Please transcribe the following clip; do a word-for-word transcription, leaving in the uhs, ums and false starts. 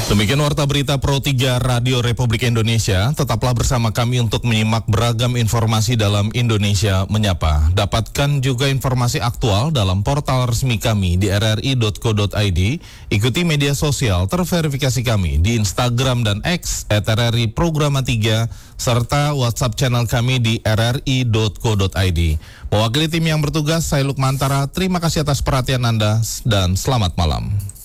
Demikian Warta Berita Pro tiga Radio Republik Indonesia. Tetaplah bersama kami untuk menyimak beragam informasi dalam Indonesia Menyapa. Dapatkan juga informasi aktual dalam portal resmi kami di r r i dot co dot i d. Ikuti media sosial terverifikasi kami di Instagram dan X at r r i programa tiga, serta WhatsApp channel kami di r r i dot co dot i d. Mewakili tim yang bertugas, saya Lukmantara. Terima kasih atas perhatian Anda dan selamat malam.